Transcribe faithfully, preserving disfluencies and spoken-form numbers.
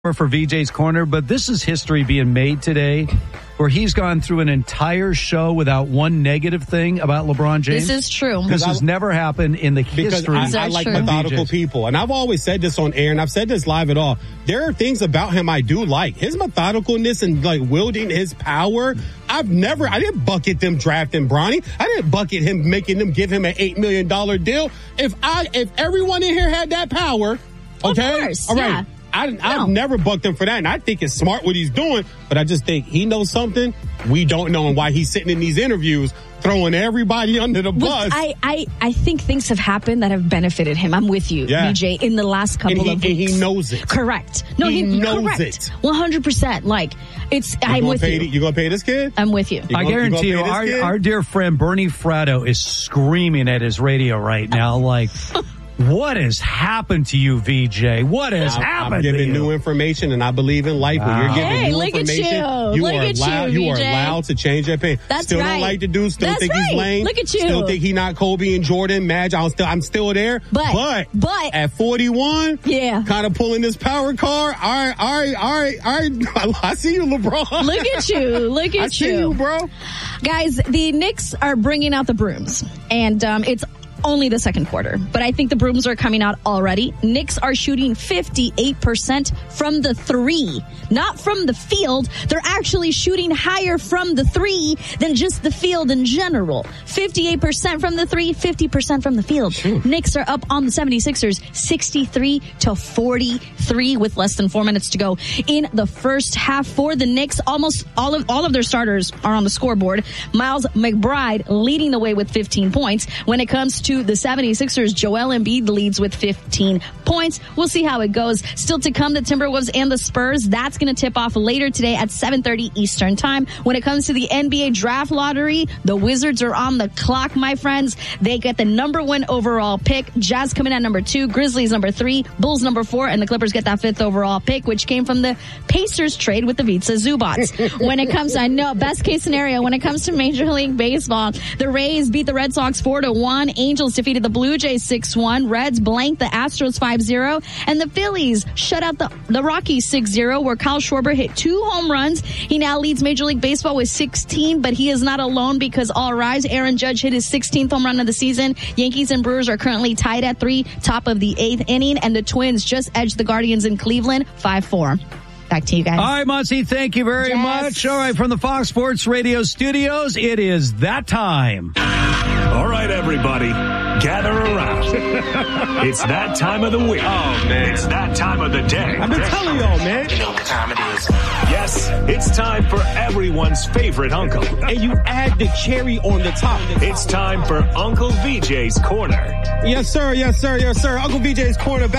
for V J's Corner, but this is history being made today where he's gone through an entire show without one negative thing about LeBron James. This is true. This has never happened in the history. Because I, I like methodical people. And I've always said this on air, and I've said this live at all. There are things about him I do like. His methodicalness and like wielding his power. I've never, I didn't bucket them drafting Bronny. I didn't bucket him making them give him an eight million dollars deal. If I, if everyone in here had that power, okay? Of course, all right. yeah. I, No. I've never bucked him for that, and I think it's smart what he's doing, but I just think he knows something we don't know, and why he's sitting in these interviews throwing everybody under the Well, bus. I, I, I think things have happened that have benefited him. I'm with you, Yeah. B J, in the last couple and he, of and weeks. he knows it. Correct. No, He he, knows correct. it. one hundred percent. Like, it's, You I'm gonna with pay you. the- you gonna pay this kid? I'm with you. You I gonna- you guarantee you, gonna pay our, this kid? our dear friend Bernie Fratto is screaming at his radio right now, like, what has happened to you, V J? What has I'm, happened I'm to giving you? new information, and I believe in life. When Wow. you're giving Hey, new look at information, you. Look are at you, allowed. You, are V J. allowed to change your opinion. That's still right. don't like the dude. Still That's think he's right. lame. Look at you. Still think he not Kobe and Jordan. Magic. I'm still. I'm still there. But- but, but- at forty-one, Yeah. kind of pulling this power card. All right, all right, all right, all right. I see you, LeBron. Look at you. Look at I you. see you, bro. Guys, the Knicks are bringing out the brooms, and um, it's only the second quarter, but I think the brooms are coming out already. Knicks are shooting fifty-eight percent from the three, not from the field. They're actually shooting higher from the three than just the field in general. fifty-eight percent from the three, fifty percent from the field. Knicks are up on the seventy-sixers sixty-three to forty-three with less than four minutes to go in the first half. For the Knicks, almost all of all of their starters are on the scoreboard. Miles McBride leading the way with fifteen points. When it comes to the seventy-sixers, Joel Embiid leads with fifteen points. We'll see how it goes. Still to come, the Timberwolves and the Spurs. That's going to tip off later today at seven thirty Eastern time. When it comes to the N B A draft lottery, the Wizards are on the clock, my friends. They get the number one overall pick. Jazz coming at number two, Grizzlies number three, Bulls number four, and the Clippers get that fifth overall pick, which came from the Pacers trade with the Vitsa Zubats. When it comes to, I know, best case scenario, when it comes to Major League Baseball, the Rays beat the Red Sox four to one. Angels defeated the Blue Jays six one. Reds blanked the Astros five zero. And the Phillies shut out the, the Rockies six zero, where Kyle Schwarber hit two home runs. He now leads Major League Baseball with sixteen, but he is not alone because all rise. Aaron Judge hit his sixteenth home run of the season. Yankees and Brewers are currently tied at three, top of the eighth inning, and the Twins just edged the Guardians in Cleveland five four. Back to you guys. All right, Muncie, thank you very Yes. much. All right, from the Fox Sports Radio studios, it is that time. All right, everybody, gather around. It's that time of the week. Oh, man. It's that time of the day. I've been telling y'all, man. You know what time it is. Yes, it's time for everyone's favorite uncle. And you add the cherry on the top. It's time for Uncle V J's Corner. Yes, sir. Yes, sir. Yes, sir. Uncle V J's Corner back.